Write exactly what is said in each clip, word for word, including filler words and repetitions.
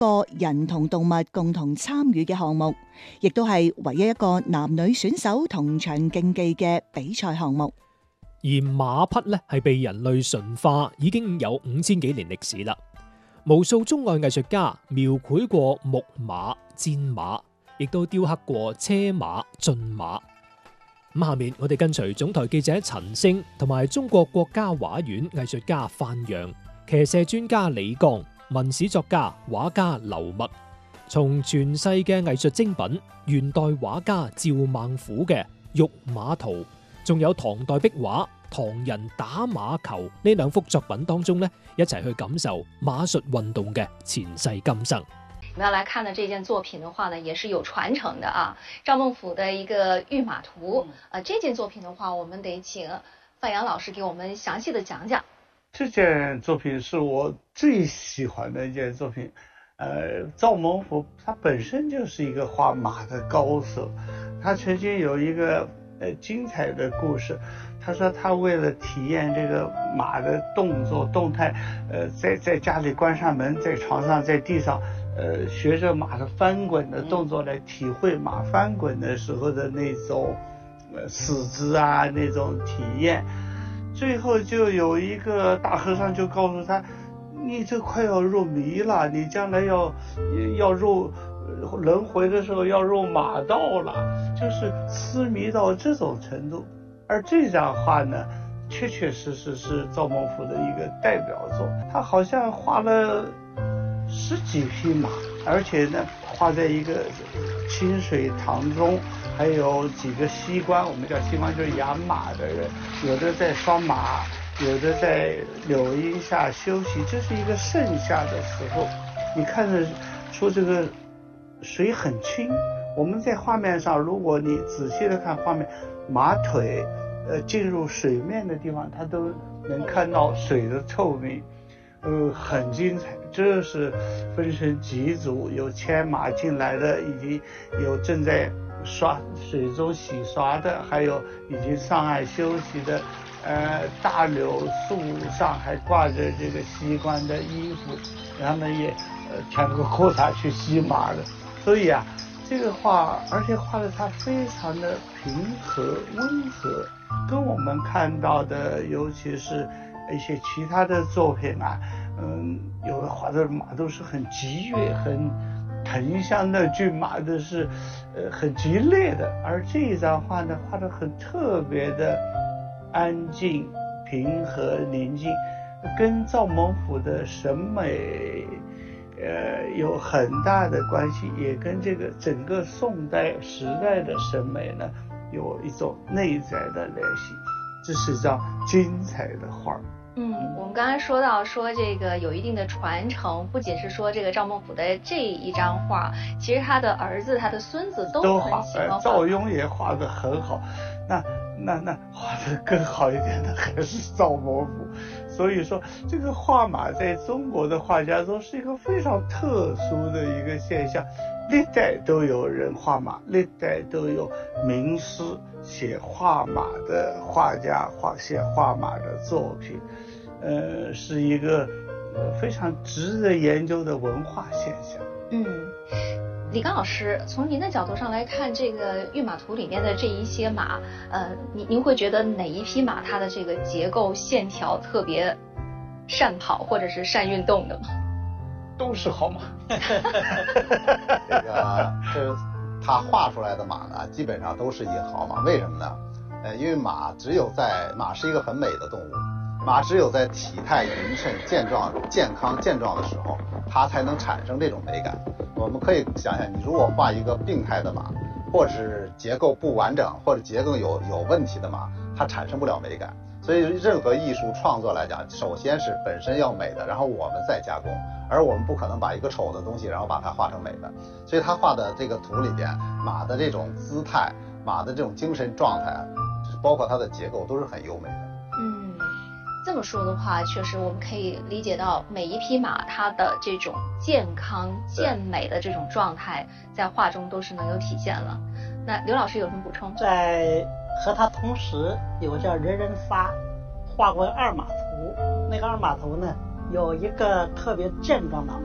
個人同動物共同參與嘅項目，亦都係唯一一個男女選手同場競技嘅比賽項目。 而馬匹咧係被人類馴化已經有五千幾年歷史啦。無數中外藝術家描繪過木馬、戰馬，亦都雕刻過車馬、駿馬。咁下面我哋跟隨總台記者陳星同埋中國國家畫院藝術家范陽、騎射專家李剛、文史作家畫家劉默，從傳世嘅藝術精品元代畫家趙孟頫嘅《玉馬圖》，仲有唐代壁畫《唐人打馬球》呢兩幅作品當中呢，一齊去感受馬術運動嘅前世今生。 我们要来看的这件作品的话呢，也是有传承的啊。赵孟頫的一个《御马图》，呃，这件作品的话，我们得请范阳老师给我们详细的讲讲。 这件作品是我最喜欢的一件作品。呃，赵孟頫他本身就是一个画马的高手，他曾经有一个呃精彩的故事。他说他为了体验这个马的动作动态，呃，在在家里关上门，在床上，在地上。呃，学着马的翻滚的动作来体会马翻滚的时候的那种呃死姿啊，那种体验。最后就有一个大和尚就告诉他，你这快要入迷了，你将来要要入轮回的时候要入马道了，就是痴迷到这种程度。而这张画呢，确确实实是赵孟頫的一个代表作，他好像画了十几匹马，而且呢画在一个清水塘中，还有几个西官，我们叫西官就是养马的人，有的在拴马，有的在柳荫下休息，这是一个盛夏的时候，你看得出这个水很清。我们在画面上，如果你仔细的看画面，马腿呃进入水面的地方，它都能看到水的透明。呃，很精彩，这是分成几组，有牵马进来的，以及有正在刷水中洗刷的，还有已经上岸休息的。呃，大柳树上还挂着这个西官的衣服，他们也呃穿个裤衩去洗马的。所以啊，这个画，而且画的它非常的平和温和，跟我们看到的，尤其是一些其他的作品啊，嗯，有的画的马都是很激越、很腾香的骏马的是，呃，很激烈的。而这一张画呢，画的很特别的安静、平和、宁静，跟赵孟頫的审美，呃，有很大的关系，也跟这个整个宋代时代的审美呢，有一种内在的联系。这是一张精彩的画。 嗯，我们刚才说到说这个有一定的传承，不仅是说这个赵孟頫的这一张画，其实他的儿子、他的孙子都都很喜欢画。 赵雍也画得很好，那那那画得更好一点的还是赵孟頫。所以说，这个画马在中国的画家中是一个非常特殊的一个现象，历代都有人画马，历代都有名师写画马的画家画写画马的作品，呃，是一个呃非常值得研究的文化现象。 嗯，李刚老师，从您的角度上来看，这个《御马图》里面的这一些马，呃，您您会觉得哪一匹马它的这个结构线条特别善跑或者是善运动的吗？ 都是好马。 这个这他画出来的马呢，基本上都是一好马。为什么呢？呃，因为马只有在马是一个很美的动物，马只有在体态匀称、健壮、健康、健壮的时候，它才能产生这种美感。我们可以想想，你如果画一个病态的马，或者是结构不完整，或者结构有有问题的马，它产生不了美感。所以任何艺术创作来讲，首先是本身要美的，然后我们再加工，而我们不可能把一个丑的东西然后把它画成美的。所以他画的这个图里边，马的这种姿态，马的这种精神状态，包括它的结构都是很优美的。 嗯，这么说的话，确实我们可以理解到每一匹马它的这种健康健美的这种状态在画中都是能有体现了。那刘老师有什么补充？ 在和他同时有个叫任人发画过二马图，那个二马图呢有一个特别健壮的马，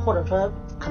或者说